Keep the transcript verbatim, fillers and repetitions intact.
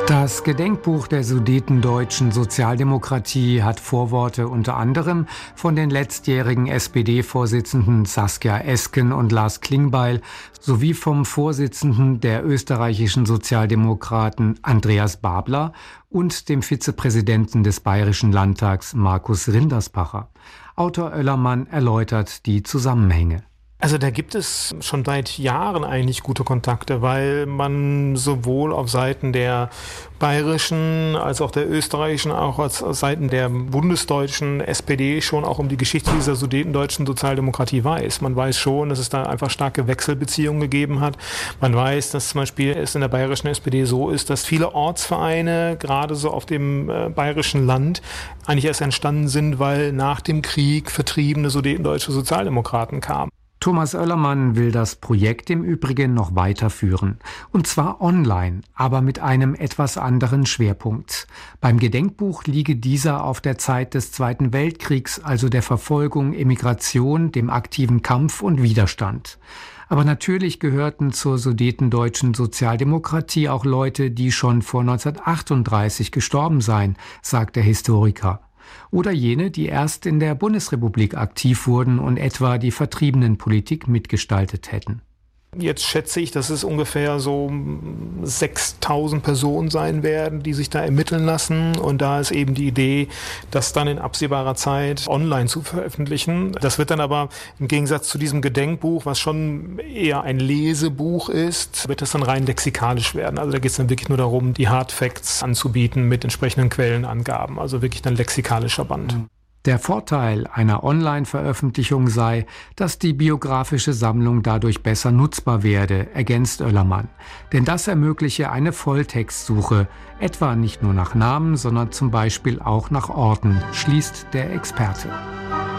Das Gedenkbuch der Sudetendeutschen Sozialdemokratie hat Vorworte unter anderem von den letztjährigen S P D-Vorsitzenden Saskia Esken und Lars Klingbeil sowie vom Vorsitzenden der österreichischen Sozialdemokraten Andreas Babler und dem Vizepräsidenten des Bayerischen Landtags Markus Rinderspacher. Autor Oellermann erläutert die Zusammenhänge. Also da gibt es schon seit Jahren eigentlich gute Kontakte, weil man sowohl auf Seiten der bayerischen als auch der österreichischen, auch auf Seiten der bundesdeutschen S P D schon auch um die Geschichte dieser sudetendeutschen Sozialdemokratie weiß. Man weiß schon, dass es da einfach starke Wechselbeziehungen gegeben hat. Man weiß, dass zum Beispiel es in der bayerischen S P D so ist, dass viele Ortsvereine, gerade so auf dem äh, bayerischen Land, eigentlich erst entstanden sind, weil nach dem Krieg vertriebene sudetendeutsche Sozialdemokraten kamen. Thomas Oellermann will das Projekt im Übrigen noch weiterführen. Und zwar online, aber mit einem etwas anderen Schwerpunkt. Beim Gedenkbuch liege dieser auf der Zeit des Zweiten Weltkriegs, also der Verfolgung, Emigration, dem aktiven Kampf und Widerstand. Aber natürlich gehörten zur sudetendeutschen Sozialdemokratie auch Leute, die schon vor neunzehnhundertachtunddreißig gestorben seien, sagt der Historiker. Oder jene, die erst in der Bundesrepublik aktiv wurden und etwa die Vertriebenenpolitik mitgestaltet hätten. Jetzt schätze ich, dass es ungefähr so sechstausend Personen sein werden, die sich da ermitteln lassen. Und da ist eben die Idee, das dann in absehbarer Zeit online zu veröffentlichen. Das wird dann aber im Gegensatz zu diesem Gedenkbuch, was schon eher ein Lesebuch ist, wird das dann rein lexikalisch werden. Also da geht es dann wirklich nur darum, die Hard Facts anzubieten mit entsprechenden Quellenangaben. Also wirklich ein lexikalischer Band. Der Vorteil einer Online-Veröffentlichung sei, dass die biografische Sammlung dadurch besser nutzbar werde, ergänzt Oellermann. Denn das ermögliche eine Volltextsuche, etwa nicht nur nach Namen, sondern zum Beispiel auch nach Orten, schließt der Experte.